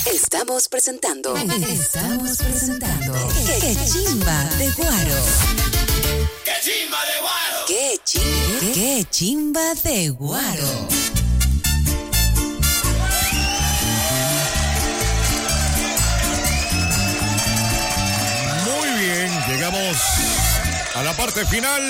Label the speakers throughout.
Speaker 1: Estamos presentando.
Speaker 2: ¡Qué chimba de Guaro!
Speaker 3: ¡Qué chimba de Guaro!
Speaker 2: ¡Qué chimba de Guaro!
Speaker 4: Muy bien, llegamos a la parte final.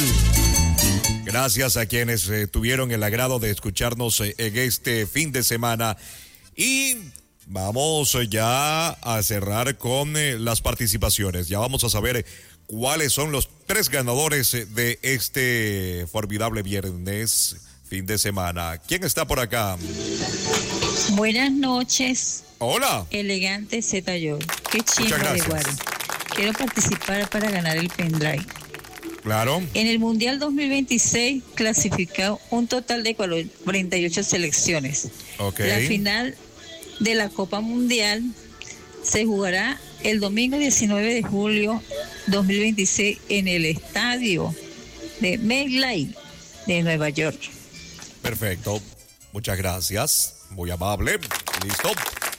Speaker 4: Gracias a quienes tuvieron el agrado de escucharnos en este fin de semana. Y vamos ya a cerrar con las participaciones. Ya vamos a saber cuáles son los 3 ganadores de este formidable viernes, fin de semana. ¿Quién está por acá?
Speaker 5: Buenas noches.
Speaker 4: Hola.
Speaker 5: Elegante Z Yo. Qué chimba de Guaro. Quiero participar para ganar el pendrive.
Speaker 4: Claro.
Speaker 5: En el Mundial 2026 clasificado un total de 48 selecciones.
Speaker 4: Okay.
Speaker 5: La final de la Copa Mundial se jugará el domingo 19 de julio 2026 en el estadio de MetLife de Nueva York.
Speaker 4: Perfecto. Muchas gracias. Muy amable. Listo.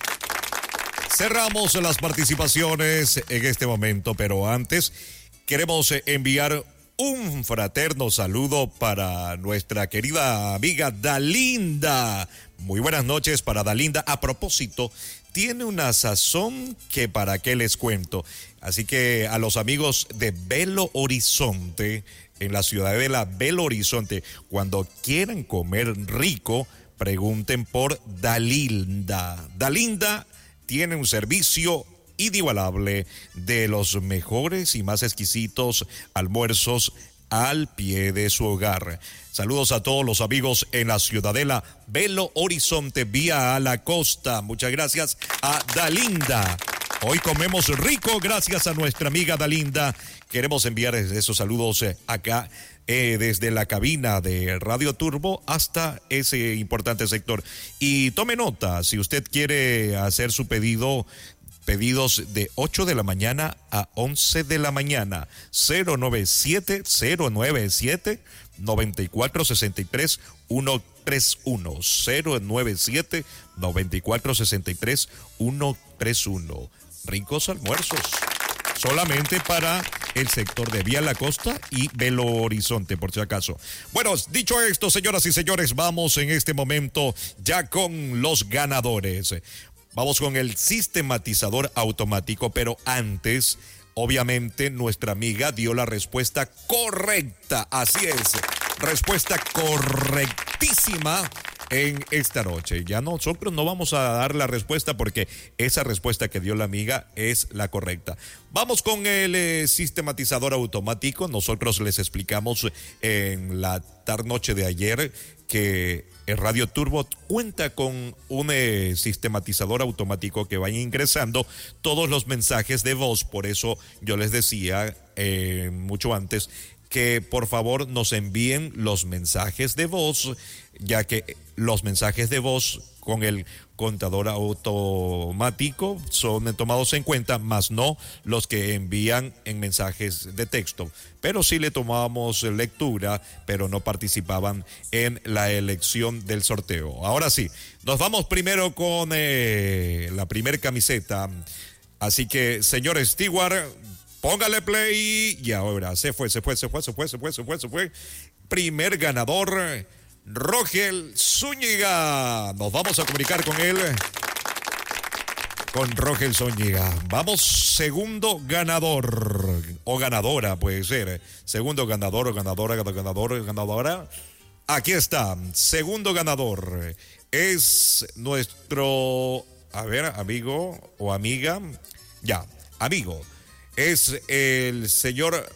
Speaker 4: Cerramos las participaciones en este momento, pero antes queremos enviar un fraterno saludo para nuestra querida amiga Dalinda. Muy buenas noches para Dalinda. A propósito, tiene una sazón que para qué les cuento. Así que a los amigos de Belo Horizonte, en la ciudadela Belo Horizonte, cuando quieran comer rico, pregunten por Dalinda. Dalinda tiene un servicio inigualable de los mejores y más exquisitos almuerzos al pie de su hogar. Saludos a todos los amigos en la ciudadela Belo Horizonte, vía a la costa. Muchas gracias a Dalinda. Hoy comemos rico gracias a nuestra amiga Dalinda. Queremos enviar esos saludos acá desde la cabina de Radio Turbo hasta ese importante sector. Y tome nota, si usted quiere hacer su pedidos de 8 de la mañana a 11 de la mañana. 097-9463-131. 097-9463-131. Ricos almuerzos. Solamente para el sector de Vía La Costa y Belo Horizonte, por si acaso. Bueno, dicho esto, señoras y señores, vamos en este momento ya con los ganadores. Vamos con el sistematizador automático, pero antes, obviamente, nuestra amiga dio la respuesta correcta. Así es, respuesta correctísima en esta noche. Ya nosotros no vamos a dar la respuesta porque esa respuesta que dio la amiga es la correcta. Vamos con el sistematizador automático. Nosotros les explicamos en la tarde-noche de ayer que el Radio Turbo cuenta con un sistematizador automático que vaya ingresando todos los mensajes de voz. Por eso yo les decía mucho antes que por favor nos envíen los mensajes de voz, ya que los mensajes de voz con el contador automático son tomados en cuenta, más no los que envían en mensajes de texto. Pero sí le tomamos lectura, pero no participaban en la elección del sorteo. Ahora sí, nos vamos primero con la primer camiseta. Así que, señor Stewart, póngale play. Y ahora se fue. Primer ganador, Rogel Zúñiga. Nos vamos a comunicar con él. Con Rogel Zúñiga. Vamos, segundo ganador. O ganadora, puede ser. Segundo ganador o ganadora. Aquí está. Segundo ganador. Es nuestro, amigo o amiga. Ya, amigo. Es el señor,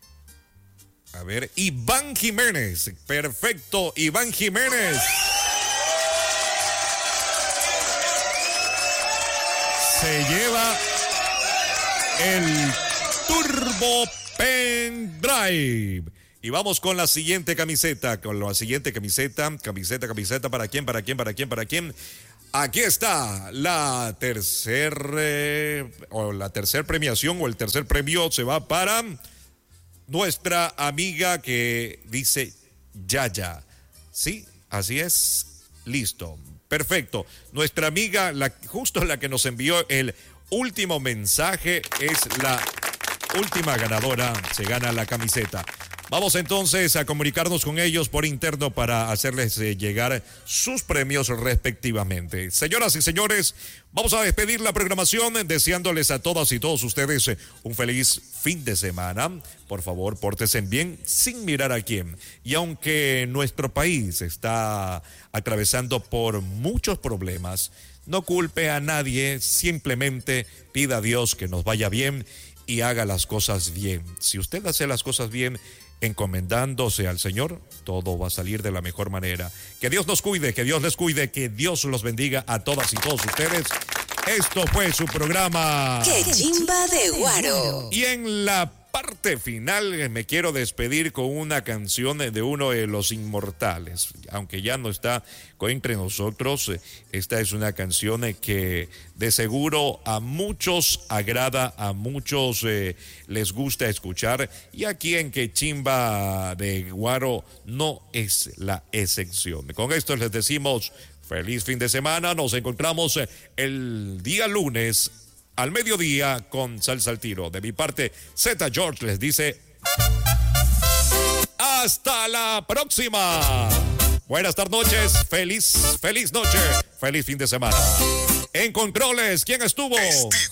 Speaker 4: Iván Jiménez. Perfecto, Iván Jiménez. Se lleva el Turbo Pendrive. Y vamos con la siguiente camiseta. Camiseta. ¿Para quién? Aquí está la tercer premiación o el tercer premio se va para nuestra amiga que dice Yaya. Sí, así es. Listo. Perfecto. Nuestra amiga, justo la que nos envió el último mensaje, es la última ganadora. Se gana la camiseta. Vamos entonces a comunicarnos con ellos por interno para hacerles llegar sus premios respectivamente. Señoras y señores, vamos a despedir la programación deseándoles a todas y todos ustedes un feliz fin de semana. Por favor, pórtense bien sin mirar a quién. Y aunque nuestro país está atravesando por muchos problemas, no culpe a nadie, simplemente pida a Dios que nos vaya bien y haga las cosas bien. Si usted hace las cosas bien, encomendándose al Señor, todo va a salir de la mejor manera. Que Dios nos cuide, que Dios les cuide, que Dios los bendiga a todas y todos ustedes. Esto fue su programa
Speaker 2: ¡Qué chimba de Guaro!
Speaker 4: Y en la parte final me quiero despedir con una canción de uno de los inmortales. Aunque ya no está entre nosotros, esta es una canción que de seguro a muchos agrada, a muchos les gusta escuchar, y aquí en Que Chimba de Guaro no es la excepción. Con esto les decimos feliz fin de semana. Nos encontramos el día lunes al mediodía con Salsa al Tiro. De mi parte, Z George les dice hasta la próxima. Buenas noches, feliz noche, feliz fin de semana. En controles, ¿quién estuvo?